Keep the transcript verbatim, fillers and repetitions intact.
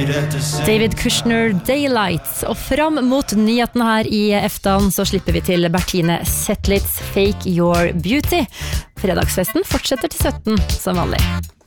David Kushner, Daylight. Og fram mot nyheten her i eftan så slipper vi til Bertine Zetlitz, Fake Your Beauty. Fredagsfesten fortsetter til sytten som vanlig.